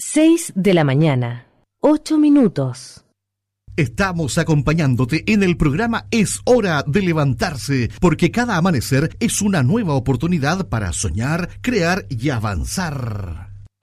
6 de la mañana, 8 minutos. Estamos acompañándote en el programa Es Hora de Levantarse, porque cada amanecer es una nueva oportunidad para soñar, crear y avanzar.